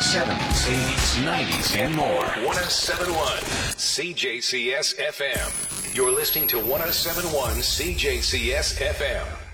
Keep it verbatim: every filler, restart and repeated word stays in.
seventies, eighties, nineties, and more. one oh seven point one C J C S F M. You're listening to one oh seven point one C J C S F M.